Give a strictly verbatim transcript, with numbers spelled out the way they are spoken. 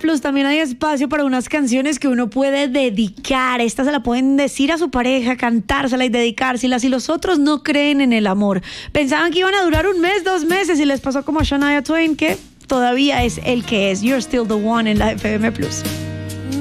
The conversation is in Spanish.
Plus también hay espacio para unas canciones que uno puede dedicar. Esta se la pueden decir a su pareja, cantársela y dedicárselas. Si los otros no creen en el amor, pensaban que iban a durar un mes, dos meses y les pasó como a Shania Twain, que todavía es el que es. You're still the one en la F M Plus.